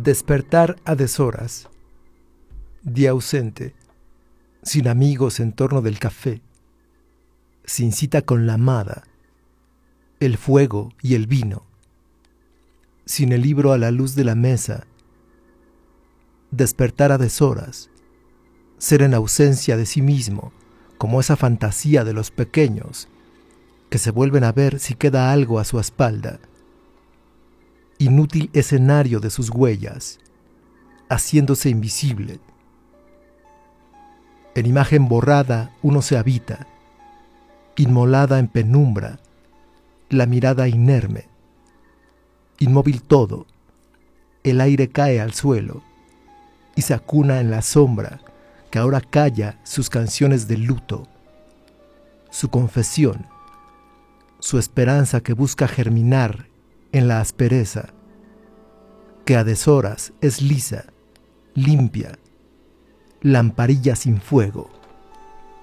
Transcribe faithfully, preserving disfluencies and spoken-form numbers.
Despertar a deshoras, día ausente, sin amigos en torno del café, sin cita con la amada, el fuego y el vino, sin el libro a la luz de la mesa. Despertar a deshoras, ser en ausencia de sí mismo, como esa fantasía de los pequeños que se vuelven a ver si queda algo a su espalda. Inútil escenario de sus huellas, haciéndose invisible. En imagen borrada uno se habita, inmolada en penumbra, la mirada inerme. Inmóvil todo, el aire cae al suelo y se acuna en la sombra que ahora calla sus canciones de luto, su confesión, su esperanza que busca germinar en la aspereza, que a deshoras es lisa, limpia, lamparilla sin fuego.